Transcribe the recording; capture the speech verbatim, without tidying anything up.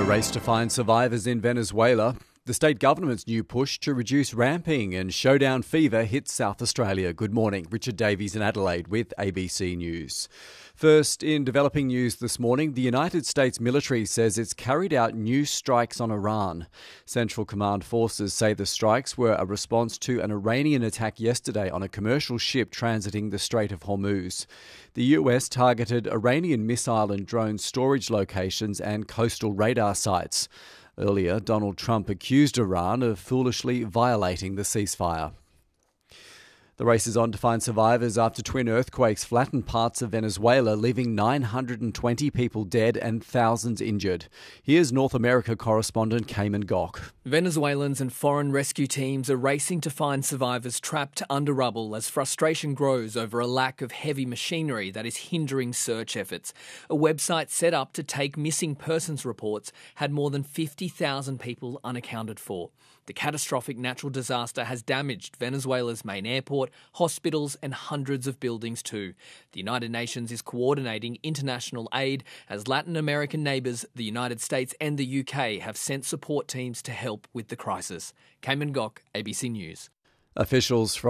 race to find survivors in Venezuela. The state government's new push to reduce ramping and showdown fever hits South Australia. Good morning. Richard Davies in Adelaide with A B C News. First, in developing news this morning, the United States military says it's carried out new strikes on Iran. Central Command forces say the strikes were a response to an Iranian attack yesterday on a commercial ship transiting the Strait of Hormuz. The U S targeted Iranian missile and drone storage locations and coastal radar sites. Earlier, Donald Trump accused Iran of foolishly violating the ceasefire. The race is on to find survivors after twin earthquakes flattened parts of Venezuela, leaving nine hundred twenty people dead and thousands injured. Here's North America correspondent Cayman Gok. Venezuelans and foreign rescue teams are racing to find survivors trapped under rubble as frustration grows over a lack of heavy machinery that is hindering search efforts. A website set up to take missing persons reports had more than fifty thousand people unaccounted for. The catastrophic natural disaster has damaged Venezuela's main airport, hospitals and hundreds of buildings too. The United Nations is coordinating international aid as Latin American neighbours, the United States and the U K have sent support teams to help with the crisis. Cayman Gok, A B C News. Officials from